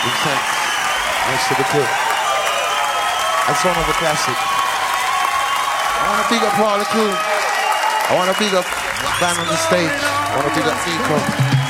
Thanks. Nice to the crew. That's one of the classic. I want to big up all the crew. I want to big up band on the stage. I want to big up Nico.